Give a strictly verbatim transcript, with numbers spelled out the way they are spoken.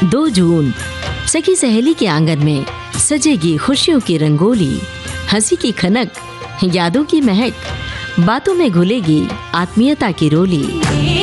दो जून सखी सहेली के आंगन में सजेगी खुशियों की रंगोली, हंसी की खनक, यादों की महक, बातों में घुलेगी आत्मीयता की रोली।